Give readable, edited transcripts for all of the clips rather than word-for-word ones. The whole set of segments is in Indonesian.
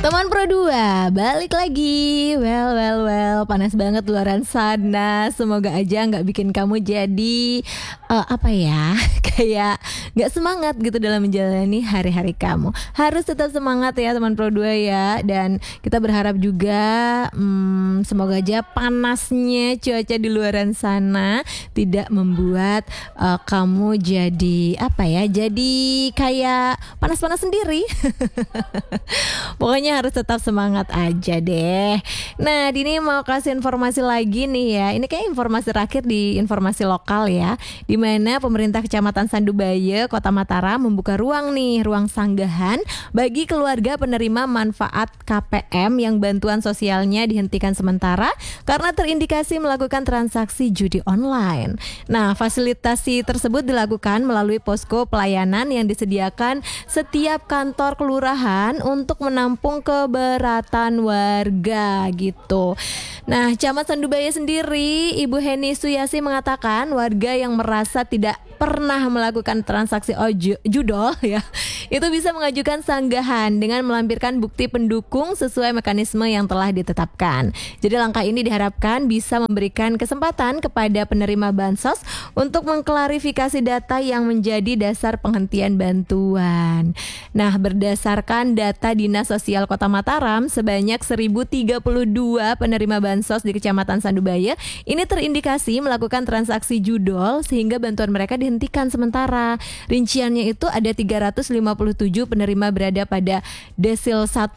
Teman Pro 2, balik lagi. Well, panas banget luaran sana. Semoga aja gak bikin kamu jadi kayak gak semangat gitu dalam menjalani hari-hari kamu. Harus tetap semangat ya teman Pro 2 ya. Dan kita berharap juga semoga aja panasnya cuaca di luaran sana tidak membuat kamu jadi jadi kayak panas-panas sendiri. Pokoknya harus tetap semangat aja deh. Nah, Dini mau kasih informasi lagi nih ya. Ini kayak informasi terakhir di informasi lokal ya, di mana pemerintah Kecamatan Sandubaya, Kota Mataram membuka ruang sanggahan bagi keluarga penerima manfaat KPM yang bantuan sosialnya dihentikan sementara karena terindikasi melakukan transaksi judi online. Nah, fasilitasi tersebut dilakukan melalui posko pelayanan yang disediakan setiap kantor kelurahan untuk menampung keberatan warga gitu. Nah, Camat Sandubaya sendiri, Ibu Heni Suyasi mengatakan warga yang merasa tidak pernah melakukan transaksi judol ya, itu bisa mengajukan sanggahan dengan melampirkan bukti pendukung sesuai mekanisme yang telah ditetapkan. Jadi langkah ini diharapkan bisa memberikan kesempatan kepada penerima bansos untuk mengklarifikasi data yang menjadi dasar penghentian bantuan. Nah, berdasarkan data Dinas Sosial Kota Mataram, sebanyak 1032 penerima bansos di Kecamatan Sandubaya ini terindikasi melakukan transaksi judol sehingga bantuan mereka dihentikan sementara. Rinciannya itu ada 357 penerima berada pada desil 1,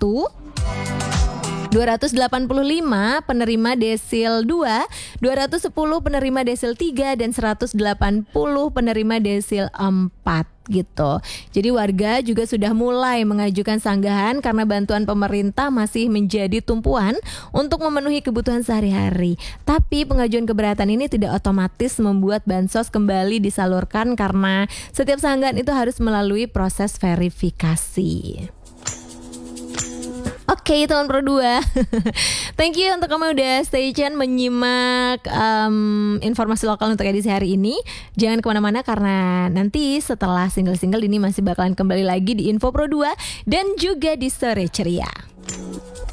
285 penerima desil 2, 210 penerima desil 3, dan 180 penerima desil 4 gitu. Jadi warga juga sudah mulai mengajukan sanggahan karena bantuan pemerintah masih menjadi tumpuan untuk memenuhi kebutuhan sehari-hari. Tapi pengajuan keberatan ini tidak otomatis membuat bansos kembali disalurkan karena setiap sanggahan itu harus melalui proses verifikasi. Oke, teman Pro 2. Thank you untuk kamu udah stay tune menyimak informasi lokal untuk edisi hari ini. Jangan kemana-mana karena nanti setelah single-single ini masih bakalan kembali lagi di Info Pro 2 dan juga di Sore Ceria.